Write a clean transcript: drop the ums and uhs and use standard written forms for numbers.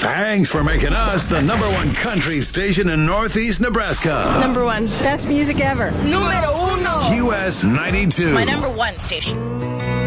Thanks for making us the number one country station in Northeast Nebraska. Number one. Best music ever. Número uno. US 92. My number one station.